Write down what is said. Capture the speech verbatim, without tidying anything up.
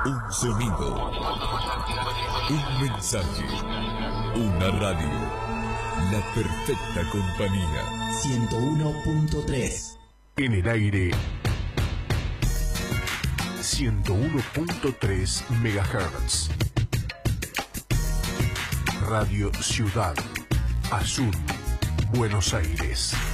Un sonido. Un mensaje. Una radio. La perfecta compañía. ciento uno punto tres. En el aire. ciento uno punto tres megahertz. Radio Ciudad Azul, Buenos Aires.